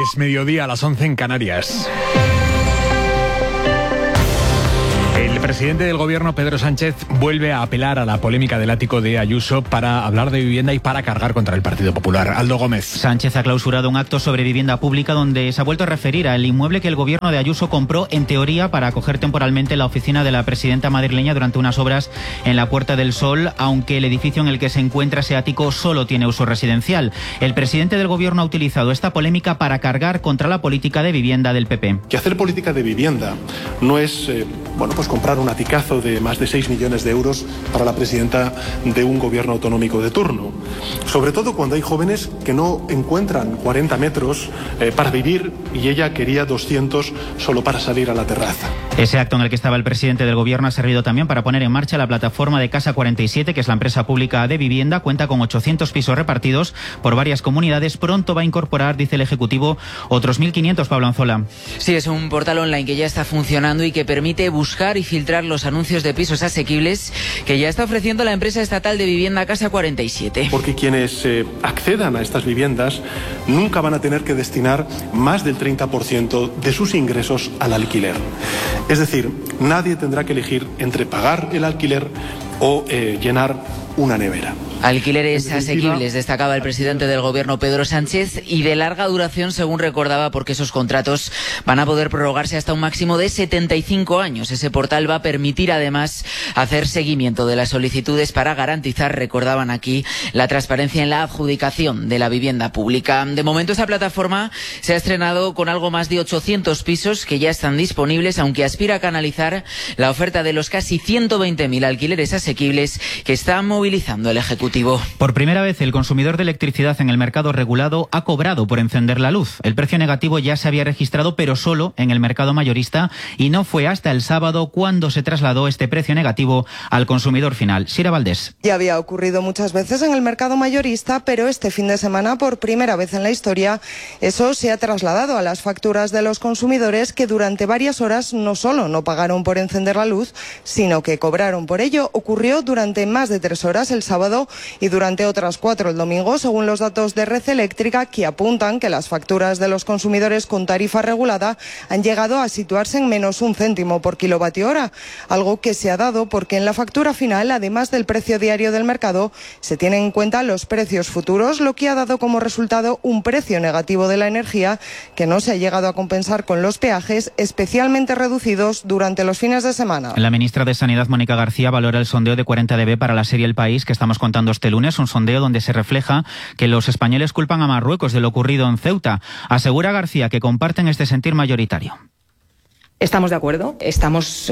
Es mediodía, a las 11 en Canarias. El presidente del gobierno, Pedro Sánchez, vuelve a apelar a la polémica del ático de Ayuso para hablar de vivienda y para cargar contra el Partido Popular. Aldo Gómez. Sánchez ha clausurado un acto sobre vivienda pública donde se ha vuelto a referir al inmueble que el gobierno de Ayuso compró, en teoría, para acoger temporalmente la oficina de la presidenta madrileña durante unas obras en la Puerta del Sol, aunque el edificio en el que se encuentra ese ático solo tiene uso residencial. El presidente del gobierno ha utilizado esta polémica para cargar contra la política de vivienda del PP. Que hacer política de vivienda no es, comprar un aticazo de más de 6 millones de euros para la presidenta de un gobierno autonómico de turno. Sobre todo cuando hay jóvenes que no encuentran 40 metros para vivir y ella quería 200 solo para salir a la terraza. Ese acto en el que estaba el presidente del gobierno ha servido también para poner en marcha la plataforma de Casa 47, que es la empresa pública de vivienda. Cuenta con 800 pisos repartidos por varias comunidades. Pronto va a incorporar, dice el Ejecutivo, otros 1.500, Pablo Anzola. Sí, es un portal online que ya está funcionando y que permite buscar y filtrar los anuncios de pisos asequibles que ya está ofreciendo la empresa estatal de vivienda Casa 47. Porque quienes accedan a estas viviendas nunca van a tener que destinar más del 30% de sus ingresos al alquiler. Es decir, nadie tendrá que elegir entre pagar el alquiler o llenar una nevera. Alquileres asequibles, destacaba el presidente del gobierno, Pedro Sánchez, y de larga duración, según recordaba, porque esos contratos van a poder prorrogarse hasta un máximo de 75 años. Ese portal va a permitir, además, hacer seguimiento de las solicitudes para garantizar, recordaban aquí, la transparencia en la adjudicación de la vivienda pública. De momento, esa plataforma se ha estrenado con algo más de 800 pisos que ya están disponibles, aunque aspira a canalizar la oferta de los casi 120.000 alquileres asequibles que está movilizando el Ejecutivo. Por primera vez, el consumidor de electricidad en el mercado regulado ha cobrado por encender la luz. El precio negativo ya se había registrado, pero solo en el mercado mayorista, y no fue hasta el sábado cuando se trasladó este precio negativo al consumidor final. Sira Valdés. Ya había ocurrido muchas veces en el mercado mayorista, pero este fin de semana, por primera vez en la historia, eso se ha trasladado a las facturas de los consumidores, que durante varias horas no solo no pagaron por encender la luz, sino que cobraron por ello. Ocurrió durante más de 3 horas el sábado y durante otras 4 el domingo, según los datos de Red Eléctrica, que apuntan que las facturas de los consumidores con tarifa regulada han llegado a situarse en menos 1 céntimo por kilovatio hora, algo que se ha dado porque en la factura final, además del precio diario del mercado, se tienen en cuenta los precios futuros, lo que ha dado como resultado un precio negativo de la energía que no se ha llegado a compensar con los peajes, especialmente reducidos durante los fines de semana. La ministra de Sanidad, Mónica García, valora el sondeo de 40 dB para la serie El País que estamos contando este lunes, un sondeo donde se refleja que los españoles culpan a Marruecos de lo ocurrido en Ceuta. Asegura García que comparten este sentir mayoritario. Estamos de acuerdo. Estamos,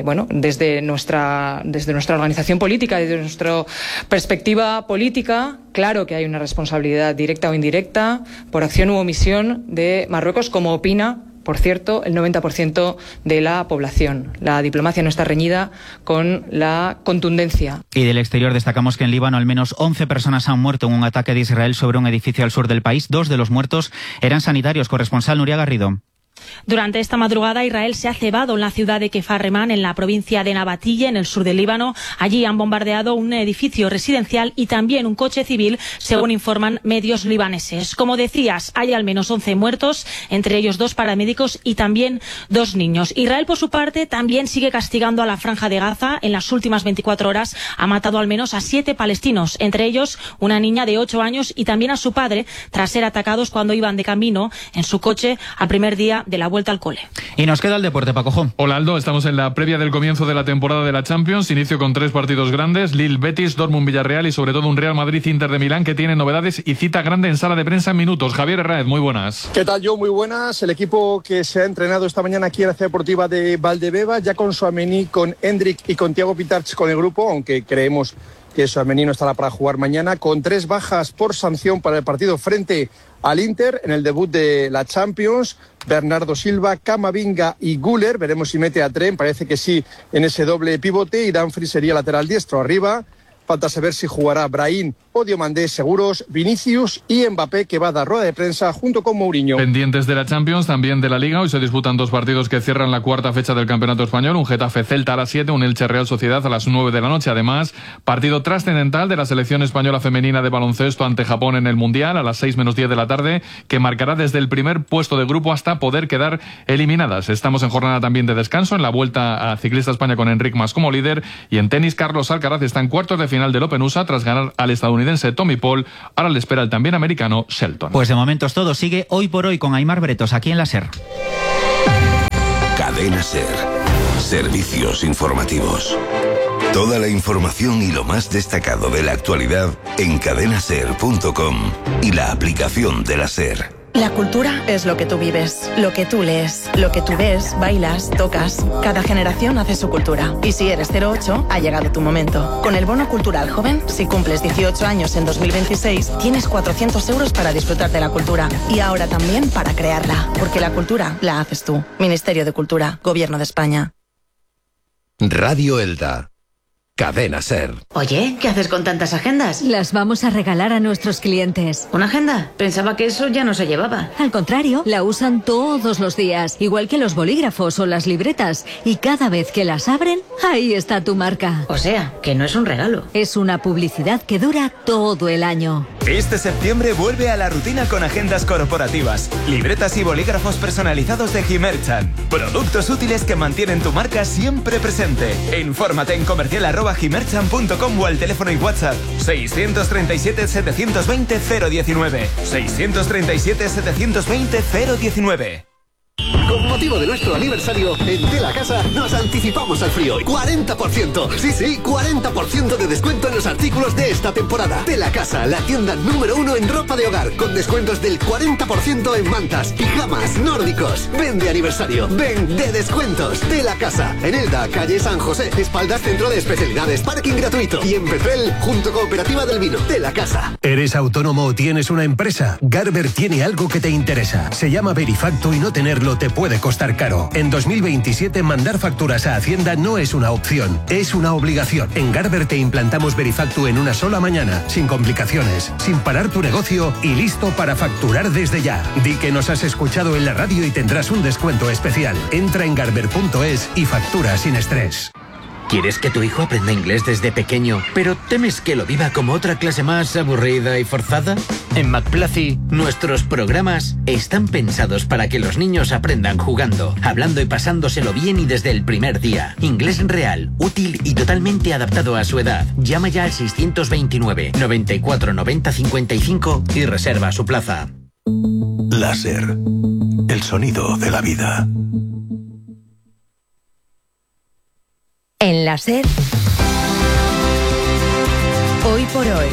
desde nuestra organización política, desde nuestra perspectiva política, claro que hay una responsabilidad directa o indirecta por acción u omisión de Marruecos, como opina, por cierto, el 90% de la población. La diplomacia no está reñida con la contundencia. Y del exterior destacamos que en Líbano al menos 11 personas han muerto en un ataque de Israel sobre un edificio al sur del país. 2 de los muertos eran sanitarios. Corresponsal Nuria Garrido. Durante esta madrugada, Israel se ha cebado en la ciudad de Kefarremán, en la provincia de Nabatille, en el sur del Líbano. Allí han bombardeado un edificio residencial y también un coche civil, según informan medios libaneses. Como decías, hay al menos 11 muertos, entre ellos 2 paramédicos y también 2 niños. Israel, por su parte, también sigue castigando a la Franja de Gaza. En las últimas 24 horas ha matado al menos a 7 palestinos, entre ellos una niña de 8 años y también a su padre, tras ser atacados cuando iban de camino en su coche al primer día de la vuelta al cole. Y nos queda el deporte, Paco. Hola, Aldo, estamos en la previa del comienzo de la temporada de la Champions, inicio con 3 partidos grandes, Lille, Betis, Dortmund, Villarreal y sobre todo un Real Madrid, Inter de Milán, que tiene novedades y cita grande en sala de prensa en minutos. Javier Herráez, muy buenas. ¿Qué tal, Joe? Muy buenas. El equipo que se ha entrenado esta mañana aquí en la Ciudad Deportiva de Valdebeba, ya con Tchouaméni, con Endrick y con Thiago Pitarch con el grupo, aunque creemos que Tchouaméni no estará para jugar mañana, con 3 bajas por sanción para el partido frente al Inter en el debut de la Champions. Bernardo Silva, Camavinga y Güler, veremos si mete a Trent, parece que sí, en ese doble pivote, y Dumfries sería lateral diestro. Arriba falta saber si jugará Brahim Diomandé seguros, Vinicius y Mbappé, que va a dar rueda de prensa junto con Mourinho. Pendientes de la Champions, también de la Liga. Hoy se disputan 2 partidos que cierran la cuarta fecha del Campeonato Español. Un Getafe-Celta a las 7, un Elche-Real Sociedad a las 9 de la noche. Además, partido trascendental de la selección española femenina de baloncesto ante Japón en el Mundial a las 6 menos 10 de la tarde, que marcará desde el primer puesto de grupo hasta poder quedar eliminadas. Estamos en jornada también de descanso en la Vuelta a Ciclista España con Enric Mas como líder, y en tenis Carlos Alcaraz está en cuartos de final del Open USA tras ganar al estadounidense Tommy Paul. Ahora le espera el también americano Shelton. Pues de momento es todo. Sigue Hoy por Hoy con Aimar Bretos aquí en la SER. Cadena SER. Servicios informativos. Toda la información y lo más destacado de la actualidad en cadenaser.com y la aplicación de la SER. La cultura es lo que tú vives, lo que tú lees, lo que tú ves, bailas, tocas. Cada generación hace su cultura. Y si eres 08, ha llegado tu momento. Con el Bono Cultural Joven, si cumples 18 años en 2026, tienes 400 euros para disfrutar de la cultura. Y ahora también para crearla. Porque la cultura la haces tú. Ministerio de Cultura, Gobierno de España. Radio Elda. Cadena SER. Oye, ¿qué haces con tantas agendas? Las vamos a regalar a nuestros clientes. ¿Una agenda? Pensaba que eso ya no se llevaba. Al contrario, la usan todos los días, igual que los bolígrafos o las libretas. Y cada vez que las abren, ahí está tu marca. O sea, que no es un regalo. Es una publicidad que dura todo el año. Este septiembre vuelve a la rutina con agendas corporativas, libretas y bolígrafos personalizados de Himerchan. Productos útiles que mantienen tu marca siempre presente. Infórmate en comercial@himerchan.com o al teléfono y WhatsApp 637 720 019. 637 720 019. Con motivo de nuestro aniversario, en De La Casa nos anticipamos al frío. 40%, sí, 40% de descuento en los artículos de esta temporada. De La Casa, la tienda número 1 en ropa de hogar, con descuentos del 40% en mantas, pijamas, nórdicos. Ven de aniversario, ven de descuentos. De La Casa, en Elda, calle San José, espaldas Centro de Especialidades, parking gratuito. Y en Petrel, junto Cooperativa del Vino. De La Casa. ¿Eres autónomo o tienes una empresa? Garber tiene algo que te interesa. Se llama Verifacto y no tenerlo te puede costar caro. En 2027 mandar facturas a Hacienda no es una opción, es una obligación. En Garber te implantamos Verifacto en una sola mañana, sin complicaciones, sin parar tu negocio y listo para facturar desde ya. Di que nos has escuchado en la radio y tendrás un descuento especial. Entra en garber.es y factura sin estrés. ¿Quieres que tu hijo aprenda inglés desde pequeño, pero temes que lo viva como otra clase más aburrida y forzada? En McPlathy, nuestros programas están pensados para que los niños aprendan jugando, hablando y pasándoselo bien y desde el primer día. Inglés real, útil y totalmente adaptado a su edad. Llama ya al 629 94 90 55 y reserva su plaza. Láser, el sonido de la vida. En la SER, Hoy por Hoy,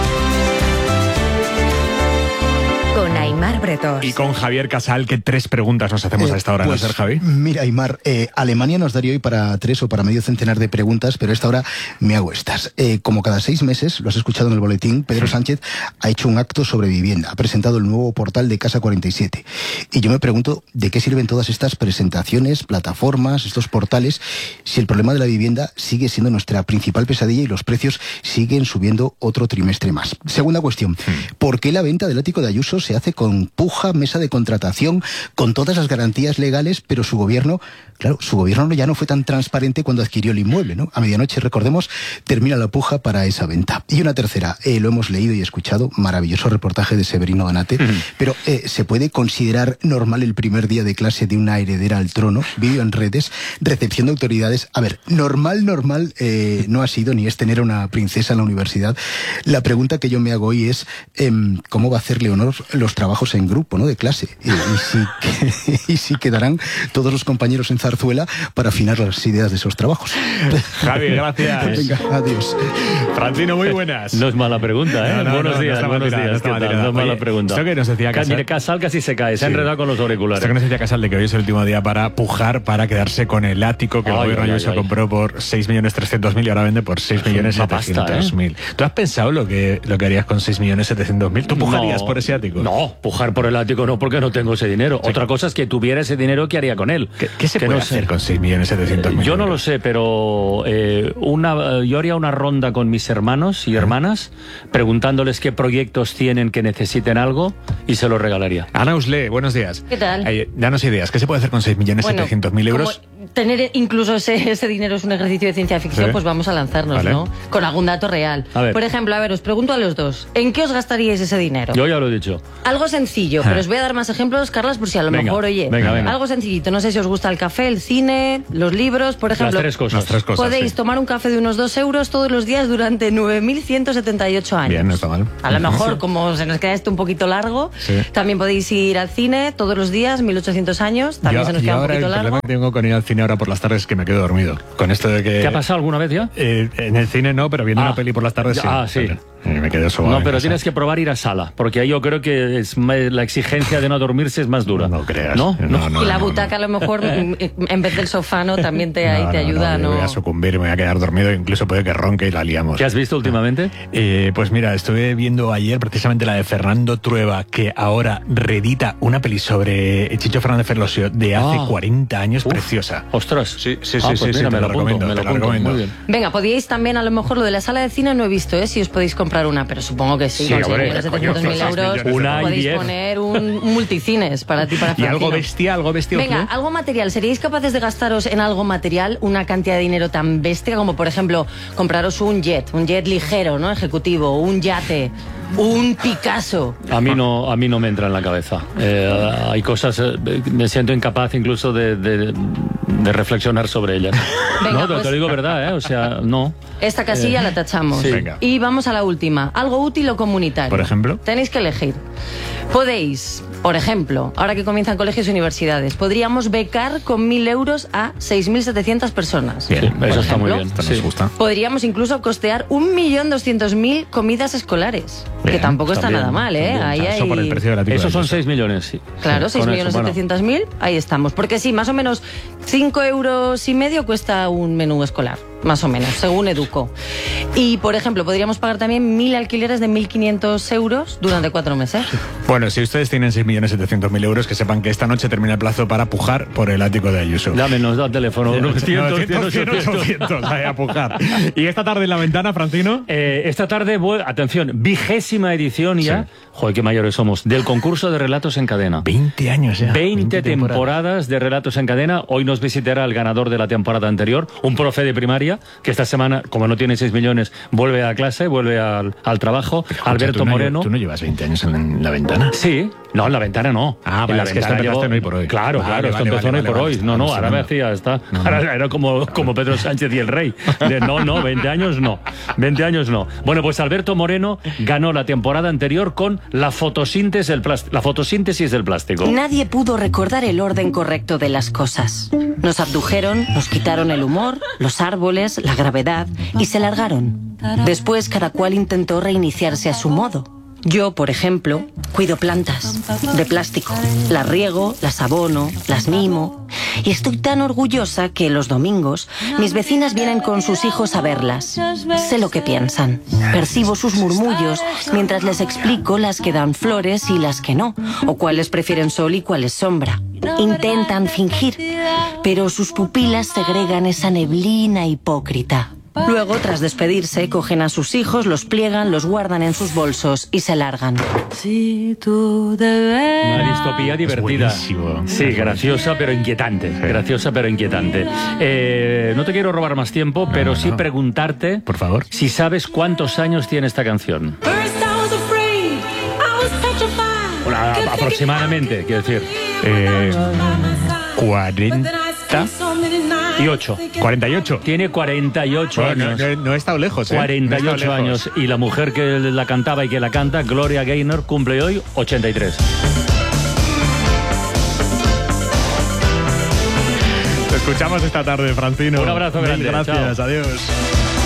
con Aimar Bretos. Y con Javier Casal, ¿qué 3 preguntas nos hacemos a esta hora, pues, ¿no, Javi? Mira, Aimar, Alemania nos daría hoy para 3 o para medio centenar de preguntas, pero a esta hora me hago estas. Como cada 6 meses, lo has escuchado en el boletín, Pedro Sánchez ha hecho un acto sobre vivienda, ha presentado el nuevo portal de Casa 47. Y yo me pregunto, ¿de qué sirven todas estas presentaciones, plataformas, estos portales, si el problema de la vivienda sigue siendo nuestra principal pesadilla y los precios siguen subiendo otro trimestre más? Segunda cuestión, ¿por qué la venta del ático de Ayuso se hace con puja, mesa de contratación, con todas las garantías legales, pero su gobierno ya no fue tan transparente cuando adquirió el inmueble, ¿no? A medianoche, recordemos, termina la puja para esa venta. Y una tercera, lo hemos leído y escuchado, maravilloso reportaje de Severino Donate, pero ¿se puede considerar normal el primer día de clase de una heredera al trono? Vídeo en redes, recepción de autoridades. A ver, normal no ha sido ni es tener a una princesa en la universidad. La pregunta que yo me hago hoy es ¿cómo va a hacer Leonor los trabajos en grupo, ¿no? De clase? Y si quedarán todos los compañeros en Zarzuela para afinar las ideas de esos trabajos. Javi, gracias. Venga, adiós. Francino, muy buenas. No es mala pregunta, ¿eh? Buenos días. No es mala pregunta. Esto que nos decía Casal casi se cae, se ha enredado con los auriculares. Esto que nos decía Casal de que hoy es el último día para pujar, para quedarse con el ático que el gobierno Ayuso compró por 6.300.000 y ahora vende por 6.700.000. ¿Tú has pensado lo que harías con 6.700.000? ¿Tú pujarías por ese ático? No, pujar pujar por el ático no, porque no tengo ese dinero. Sí. Otra cosa es que tuviera ese dinero, ¿qué haría con él? ¿Qué se puede hacer con 6.700.000? Yo no lo sé, pero yo haría una ronda con mis hermanos y hermanas, preguntándoles qué proyectos tienen que necesiten algo, y se los regalaría. Ana Usle, buenos días. ¿Qué tal? Danos ideas. ¿Qué se puede hacer con 6.700.000 euros? Tener incluso ese dinero es un ejercicio de ciencia ficción, pues vamos a lanzarnos, ¿vale? ¿No? Con algún dato real. Por ejemplo, os pregunto a los dos, ¿en qué os gastaríais ese dinero? Yo ya lo he dicho. Algo sencillo, pero os voy a dar más ejemplos, Carlas, por si a lo mejor, oye, algo sencillito. No sé si os gusta el café, el cine, los libros, por ejemplo. Las tres cosas. Podéis tomar un café de unos 2 euros todos los días durante 9.178 años. Bien, no está mal. A lo mejor, como se nos queda esto un poquito largo, también podéis ir al cine todos los días, 1.800 años, también se nos queda un poquito largo. El problema que tengo con ir al cine ahora por las tardes es que me quedo dormido. Con esto de que... ¿Te ha pasado alguna vez ya? En el cine no, pero viendo una peli por las tardes sí. Sí. Me quedo suave. No, pero tienes que probar ir a sala, porque ahí yo creo que la exigencia de no dormirse es más dura. No creas. ¿No? Y la butaca a lo mejor, en vez del sofá, también te ayuda. No, voy a sucumbir, me voy a quedar dormido, incluso puede que ronque y la liamos. ¿Qué has visto últimamente? Pues mira, estuve viendo ayer precisamente la de Fernando Trueba, que ahora reedita una peli sobre Chicho Fernández Ferlosio de hace 40 años, preciosa. ¡Ostras! Sí, mira, te lo recomiendo. Muy bien. Venga, podíais también, a lo mejor, lo de la sala de cine no he visto, si os podéis comprar una, pero supongo que sí, con 700.000 euros podéis poner un multicines para ti, para Francino. ¿Y algo bestia? Venga, algo material. ¿Seríais capaces de gastaros en algo material una cantidad de dinero tan bestia como, por ejemplo, compraros un jet ligero, ¿no? Ejecutivo, un yate, un Picasso? A mí no me entra en la cabeza. Hay cosas, me siento incapaz incluso de reflexionar sobre ellas. Venga, te lo digo verdad, o sea, no. Esta casilla la tachamos. Sí. Y vamos a la última. Algo útil o comunitario. Por ejemplo. Tenéis que elegir. Podéis, por ejemplo, ahora que comienzan colegios y universidades, podríamos becar con 1.000 euros a 6.700 personas. Bien, eso está muy bien. Nos gusta. Podríamos incluso costear 1.200.000 comidas escolares. Bien, que tampoco está nada mal, Ahí eso por el precio de la Esos son 6 millones, sí. Claro, 6.700.000, ahí estamos. Porque sí, más o menos 5,5 euros cuesta un menú escolar. Más o menos, según Educo. Y, por ejemplo, podríamos pagar también 1.000 alquileres de 1.500 euros durante 4 meses. Bueno, si ustedes tienen 6.700.000 euros, que sepan que esta noche termina el plazo para pujar por el ático de Ayuso. Dámenos, da teléfono. 900, a pujar. ¿Y esta tarde en La Ventana, Francino? Esta tarde, atención, 20ª edición ya. Sí. Joder, qué mayores somos. Del concurso de relatos en cadena. 20 años ya. 20 temporadas de relatos en cadena. Hoy nos visitará el ganador de la temporada anterior, un profe de primaria, que esta semana, como no tiene 6 millones, vuelve a clase, vuelve al trabajo. Escucha, Alberto Moreno. ¿Tú no llevas 20 años en La Ventana? Sí. No, en La Ventana no. Ah, vale, es que esto empezaste hoy por hoy. Claro, esto empezó hoy por hoy. No, ahora me hacía esta. Ahora era como Pedro Sánchez y el rey. 20 años no. 20 años no. Bueno, pues Alberto Moreno ganó la temporada anterior con la fotosíntesis del plástico. Nadie pudo recordar el orden correcto de las cosas. Nos abdujeron, nos quitaron el humor, los árboles, la gravedad y se largaron. Después cada cual intentó reiniciarse a su modo. Yo, por ejemplo, cuido plantas de plástico. Las riego, las abono, las mimo. Y estoy tan orgullosa que los domingos mis vecinas vienen con sus hijos a verlas. Sé lo que piensan. Percibo sus murmullos mientras les explico las que dan flores y las que no, o cuáles prefieren sol y cuáles sombra. Intentan fingir, pero sus pupilas segregan esa neblina hipócrita. Luego, tras despedirse, cogen a sus hijos, los pliegan, los guardan en sus bolsos y se largan. Una distopía divertida. Sí, graciosa pero inquietante. Graciosa pero inquietante. No te quiero robar más tiempo, pero sí preguntarte, por favor, si sabes cuántos años tiene esta canción. Bueno, aproximadamente, quiero decir. 48. 48. Tiene 48 años. No he estado lejos, 48 años. Y la mujer que la cantaba y que la canta, Gloria Gaynor, cumple hoy 83. Te escuchamos esta tarde, Francino. Un abrazo grande. Gracias, chao. Adiós.